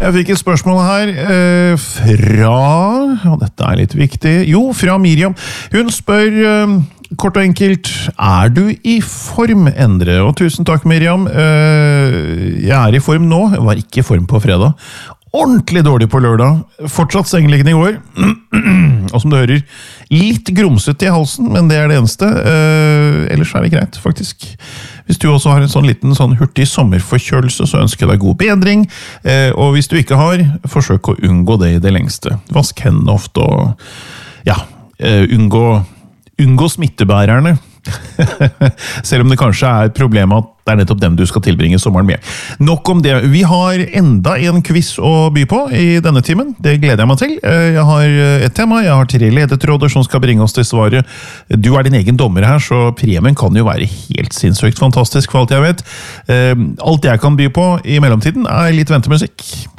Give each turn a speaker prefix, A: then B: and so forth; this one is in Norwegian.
A: Jeg fikk et spørsmål her fra, og dette er litt viktig, fra Miriam. Hun spør kort og enkelt, du i form, Endre? Og tusen takk, Miriam. Jeg er i form nå, jeg var ikke i form på fredag. Ordentlig dårlig på lørdag, fortsatt sengeliggende i går, og som du hører, litt grumsete i halsen, men det er det eneste. Ellers er det greit, faktisk. Hvis du også har en sånn hurtig sommerforkjølelse, så ønsker jeg deg god bedring, og hvis du ikke har, forsøk å unngå det i det lengste. Vask hendene ofte, og unngå smittebærerne. Selv om det kanskje er problemet at det er nettopp dem du skal tilbringe sommeren med. Nok om det. Vi har enda en quiz å by på i denne timen. Det gleder jeg meg til. Jeg har et tema, jeg har 3 ledetråder som skal bringe oss til svaret. Du er din egen dommer her, så premien kan jo være helt sinnssykt fantastisk for alt jeg vet. Alt jeg kan by på i mellomtiden er litt ventemusikk.